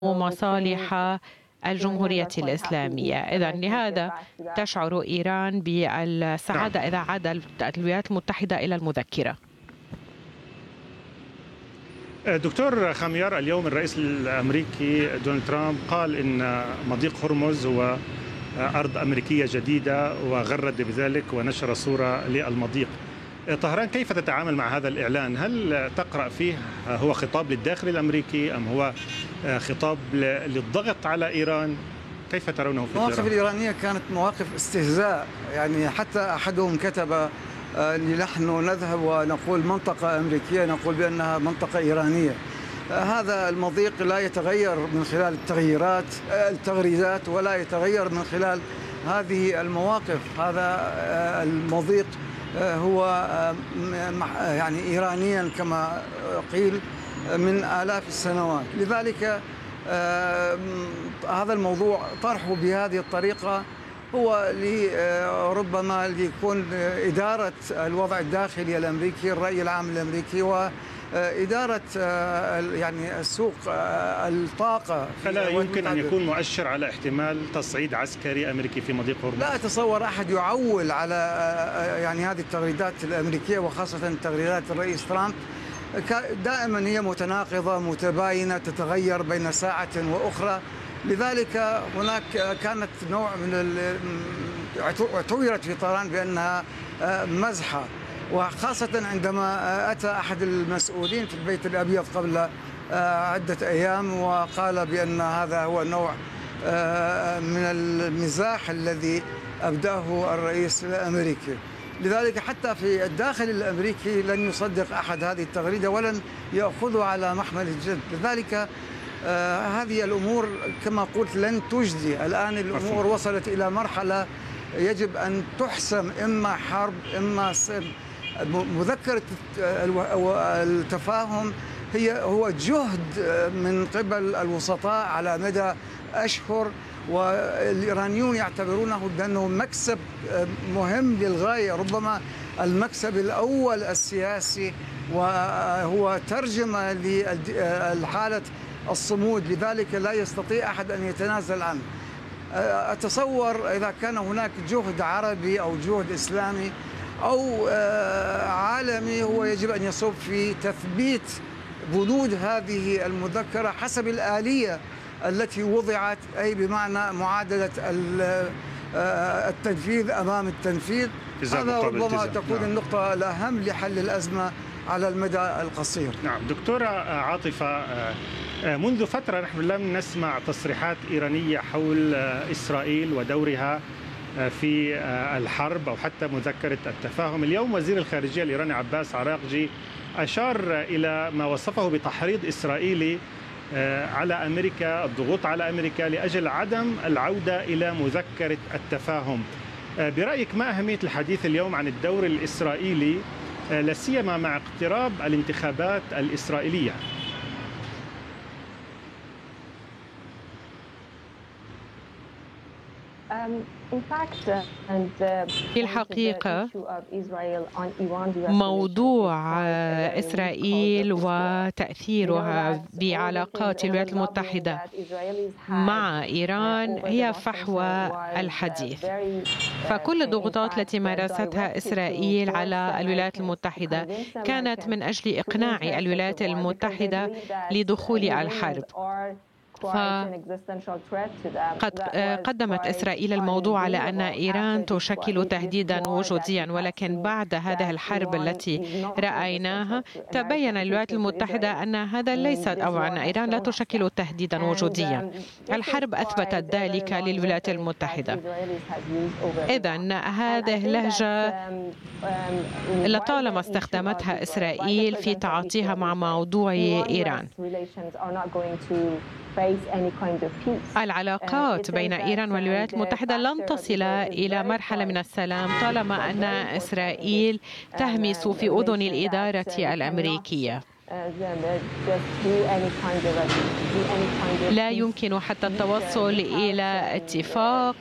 مصالح الجمهورية الإسلامية. إذن لهذا تشعر إيران بالسعادة إذا عاد الولايات المتحدة إلى المذكرة. دكتور خميار، اليوم الرئيس الأمريكي دونالد ترامب قال إن مضيق هرمز هو أرض أمريكية جديدة وغرد بذلك ونشر صورة للمضيق. طهران كيف تتعامل مع هذا الإعلان؟ هل تقرأ فيه هو خطاب للداخل الأمريكي أم هو خطاب للضغط على إيران؟ كيف ترونه في المواقف الإيرانية كانت مواقف استهزاء، يعني حتى أحدهم كتب نحن نذهب ونقول منطقة أمريكية نقول بأنها منطقة إيرانية. هذا المضيق لا يتغير من خلال التغريدات ولا يتغير من خلال هذه المواقف. هذا المضيق هو يعني إيرانيا كما قيل من آلاف السنوات، لذلك هذا الموضوع طرحه بهذه الطريقة هو ربما ليكون إدارة الوضع الداخلي الأمريكي، الرأي العام الأمريكي، وإدارة يعني سوق الطاقة. فلا يمكن أن يكون مؤشر على احتمال تصعيد عسكري أمريكي في مضيق هرمز؟ لا أتصور أحد يعول على يعني هذه التغريدات الأمريكية، وخاصة تغريدات الرئيس ترامب دائما هي متناقضة متباينة تتغير بين ساعة وأخرى. لذلك هناك كانت نوع من اعتبرت في طهران بأنها مزحة، وخاصة عندما أتى أحد المسؤولين في البيت الأبيض قبل عدة أيام وقال بأن هذا هو نوع من المزاح الذي أبدأه الرئيس الأمريكي. لذلك حتى في الداخل الأمريكي لن يصدق أحد هذه التغريدة ولن يأخذها على محمل الجد. لذلك هذه الأمور كما قلت لن تجدي. الآن الأمور وصلت إلى مرحلة يجب أن تحسم، إما حرب إما مذكرة التفاهم هو جهد من قبل الوسطاء على مدى أشهر، والإيرانيون يعتبرونه بأنه مكسب مهم للغاية، ربما المكسب الأول السياسي، وهو ترجمة للحالة الصمود. لذلك لا يستطيع أحد أن يتنازل عنه. أتصور إذا كان هناك جهد عربي أو جهد إسلامي أو عالمي هو يجب أن يصب في تثبيت بنود هذه المذكرة حسب الآلية التي وضعت، أي بمعنى معادلة التنفيذ أمام التنفيذ. هذا ربما تكون النقطة الأهم لحل الأزمة على المدى القصير. نعم دكتورة عاطفة، منذ فترة نحن لم نسمع تصريحات إيرانية حول إسرائيل ودورها في الحرب أو حتى مذكرة التفاهم. اليوم وزير الخارجية الإيراني عباس عراقجي أشار إلى ما وصفه بتحريض إسرائيلي على أمريكا، الضغوط على أمريكا لأجل عدم العودة إلى مذكرة التفاهم. برأيك ما أهمية الحديث اليوم عن الدور الإسرائيلي لا سيما مع اقتراب الانتخابات الإسرائيلية؟ في الحقيقة موضوع إسرائيل وتأثيرها بعلاقات الولايات المتحدة مع إيران هي فحوى الحديث. فكل الضغوطات التي مارستها إسرائيل على الولايات المتحدة كانت من أجل إقناع الولايات المتحدة لدخول الحرب. قد قدمت إسرائيل الموضوع على أن إيران تشكل تهديدا وجوديا، ولكن بعد هذه الحرب التي رأيناها تبين للولايات المتحدة أن هذا ليس، أو أن إيران لا تشكل تهديدا وجوديا. الحرب أثبتت ذلك للولايات المتحدة. إذن هذه اللهجة لطالما استخدمتها إسرائيل في تعاطيها مع موضوع إيران. العلاقات بين إيران والولايات المتحدة لن تصل إلى مرحلة من السلام طالما أن إسرائيل تهمس في أذن الإدارة الأمريكية. لا يمكن حتى التوصل إلى اتفاق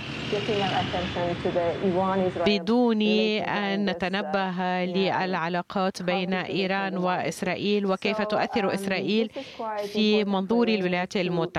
بدون أن نتنبه للعلاقات بين إيران وإسرائيل وكيف تؤثر إسرائيل في منظور الولايات المتحدة.